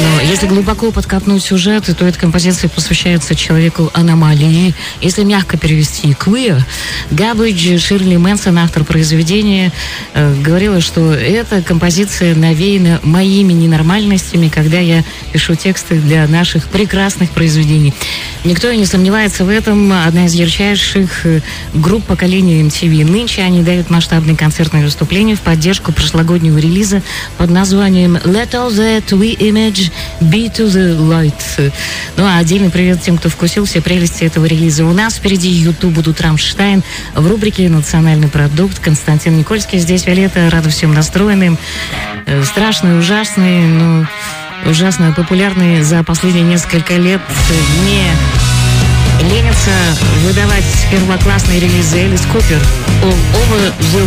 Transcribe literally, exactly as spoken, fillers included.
Но если глубоко подкопнуть сюжет, то эта композиция посвящается человеку аномалии. Если мягко перевести queer, Garbage Ширли Мэнсон, автор произведения, э, говорила, что эта композиция навеяна моими ненормальностями, когда я пишу тексты для наших прекрасных произведений. Никто и не сомневается в этом. Одна из ярчайших групп поколения эм ти ви. Нынче они дают масштабные концертные выступления в поддержку прошлогоднего релиза под названием Let All That We Image Be To The Light. Ну а отдельный привет тем, кто вкусил все прелести этого релиза. У нас впереди YouTube будут Рамштайн. В рубрике «Национальный продукт» Константин Никольский. Здесь Виолетта. Рада всем настроенным. Страшный, ужасный, но ужасно популярный за последние несколько лет. Не ленится выдавать первоклассные релизы Элис Купер All Over The